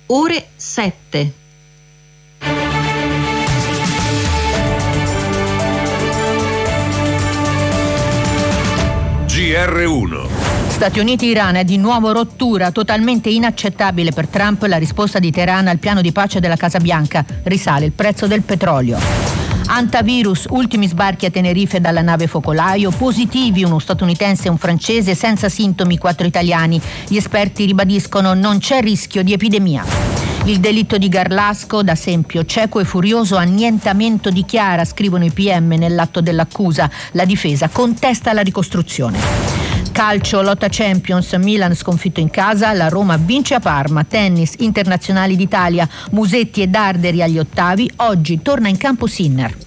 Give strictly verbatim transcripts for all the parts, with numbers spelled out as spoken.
ore sette. G R uno. Stati Uniti-Iran è di nuovo rottura, totalmente inaccettabile per Trump la risposta di Teheran al piano di pace della Casa Bianca. Risale il prezzo del petrolio. Antivirus, ultimi sbarchi a Tenerife dalla nave focolaio, positivi uno statunitense e un francese, senza sintomi quattro italiani. Gli esperti ribadiscono non c'è rischio di epidemia. Il delitto di Garlasco, da esempio cieco e furioso annientamento di Chiara, scrivono i P M nell'atto dell'accusa. La difesa contesta la ricostruzione. Calcio, lotta Champions, Milan sconfitto in casa, la Roma vince a Parma. Tennis, internazionali d'Italia, Musetti e Darderi agli ottavi, oggi torna in campo Sinner.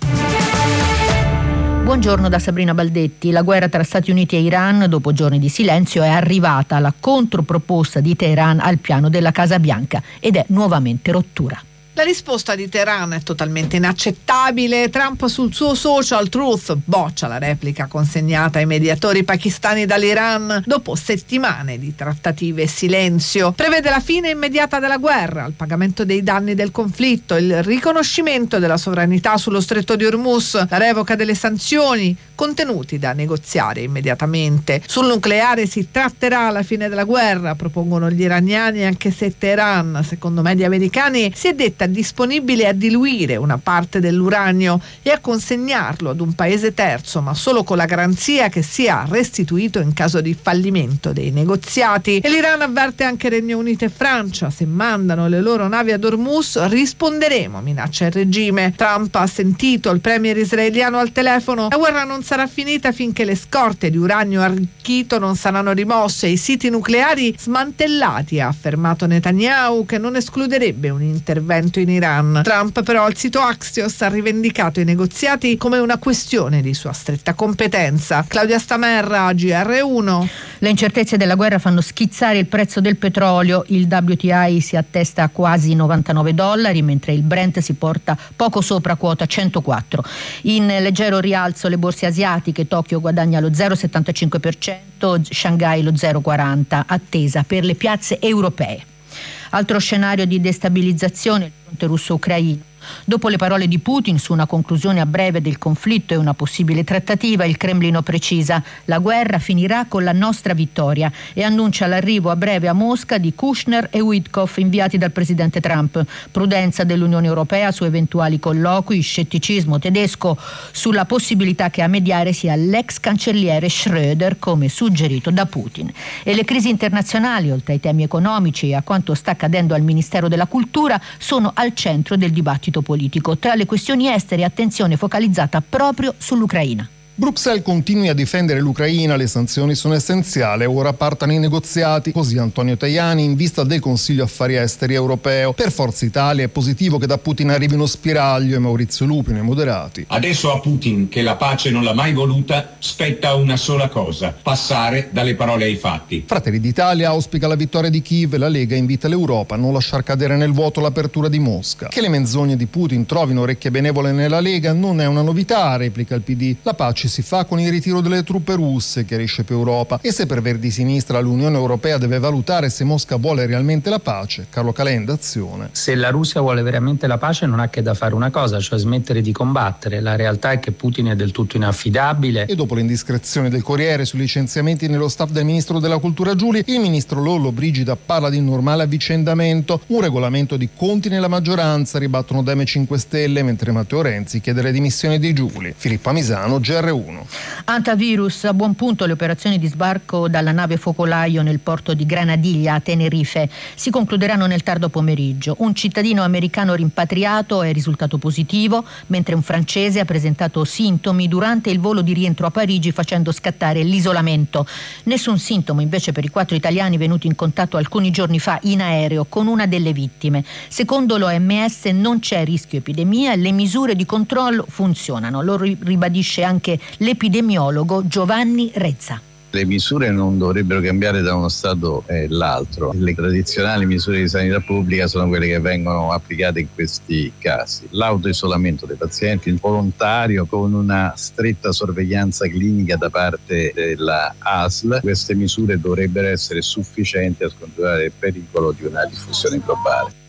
Buongiorno da Sabrina Baldetti. La guerra tra Stati Uniti e Iran, dopo giorni di silenzio, è arrivata la controproposta di Teheran al piano della Casa Bianca ed è nuovamente rottura. La risposta di Teheran è totalmente inaccettabile. Trump sul suo social Truth boccia la replica consegnata ai mediatori pakistani dall'Iran dopo settimane di trattative e silenzio. Prevede la fine immediata della guerra, il pagamento dei danni del conflitto, il riconoscimento della sovranità sullo stretto di Hormuz, la revoca delle sanzioni, contenuti da negoziare immediatamente. Sul nucleare si tratterà alla fine della guerra, propongono gli iraniani, anche se Teheran, secondo media americani, si è detta disponibile a diluire una parte dell'uranio e a consegnarlo ad un paese terzo, ma solo con la garanzia che sia restituito in caso di fallimento dei negoziati. E l'Iran avverte anche Regno Unito e Francia: se mandano le loro navi ad Hormuz risponderemo, minaccia il regime. Trump ha sentito il premier israeliano al telefono: la guerra non sarà finita finché le scorte di uranio arricchito non saranno rimosse e i siti nucleari smantellati, ha affermato Netanyahu, che non escluderebbe un intervento in Iran. Trump però al sito Axios ha rivendicato i negoziati come una questione di sua stretta competenza. Claudia Stamerra, G R uno. Le incertezze della guerra fanno schizzare il prezzo del petrolio. Il W T I si attesta a quasi novantanove dollari, mentre il Brent si porta poco sopra quota centoquattro. In leggero rialzo le borse asiatiche. Tokyo guadagna lo zero virgola settantacinque per cento, Shanghai lo zero virgola quaranta per cento, attesa per le piazze europee. Altro scenario di destabilizzazione, il fronte russo-ucraino. Dopo le parole di Putin su una conclusione a breve del conflitto e una possibile trattativa, il Cremlino precisa: la guerra finirà con la nostra vittoria, e annuncia l'arrivo a breve a Mosca di Kushner e Witkoff, inviati dal presidente Trump. Prudenza dell'Unione Europea su eventuali colloqui, scetticismo tedesco sulla possibilità che a mediare sia l'ex cancelliere Schröder, come suggerito da Putin. E le crisi internazionali, oltre ai temi economici e a quanto sta accadendo al Ministero della Cultura, sono al centro del dibattito politico. Tra le questioni estere, attenzione focalizzata proprio sull'Ucraina. Bruxelles continui a difendere l'Ucraina, le sanzioni sono essenziali, ora partano i negoziati, così Antonio Tajani in vista del Consiglio Affari Esteri europeo. Per Forza Italia è positivo che da Putin arrivino Spiraglio e Maurizio Lupino, i moderati. Adesso a Putin, che la pace non l'ha mai voluta, spetta una sola cosa: passare dalle parole ai fatti. Fratelli d'Italia auspica la vittoria di Kiev e la Lega invita l'Europa a non lasciar cadere nel vuoto l'apertura di Mosca. Che le menzogne di Putin trovino orecchie benevole nella Lega non è una novità, replica il P D. La pace si fa con il ritiro delle truppe russe, chiarisce più Europa. E se per Verdi Sinistra l'Unione Europea deve valutare se Mosca vuole realmente la pace, Carlo Calenda, Azione. Se la Russia vuole veramente la pace non ha che da fare una cosa, cioè smettere di combattere. La realtà è che Putin è del tutto inaffidabile. E dopo l'indiscrezione del Corriere sui licenziamenti nello staff del ministro della Cultura Giuli, il ministro Lollo Brigida parla di normale avvicendamento, un regolamento di conti nella maggioranza, ribattono Dem e cinque Stelle, mentre Matteo Renzi chiede le dimissioni di Giuli. Filippa Misano, G R uno. Antivirus, a buon punto le operazioni di sbarco dalla nave focolaio nel porto di Granadiglia a Tenerife si concluderanno nel tardo pomeriggio. Un cittadino americano rimpatriato è risultato positivo, mentre un francese ha presentato sintomi durante il volo di rientro a Parigi, facendo scattare l'isolamento. Nessun sintomo invece per i quattro italiani venuti in contatto alcuni giorni fa in aereo con una delle vittime. Secondo l'O M S non c'è rischio epidemia e le misure di controllo funzionano. Lo ribadisce anche l'epidemiologo Giovanni Rezza. Le misure non dovrebbero cambiare da uno stato all'altro. Le tradizionali misure di sanità pubblica sono quelle che vengono applicate in questi casi. L'autoisolamento dei pazienti, il volontario con una stretta sorveglianza clinica da parte della A S L. Queste misure dovrebbero essere sufficienti a scongiurare il pericolo di una diffusione globale.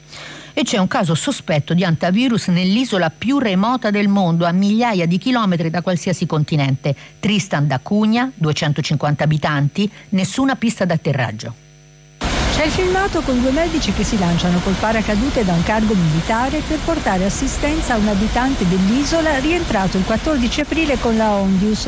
E c'è un caso sospetto di antivirus nell'isola più remota del mondo, a migliaia di chilometri da qualsiasi continente. Tristan da Cunha, duecentocinquanta abitanti, nessuna pista d'atterraggio. C'è il filmato con due medici che si lanciano col paracadute da un cargo militare per portare assistenza a un abitante dell'isola rientrato il quattordici aprile con la Ondius,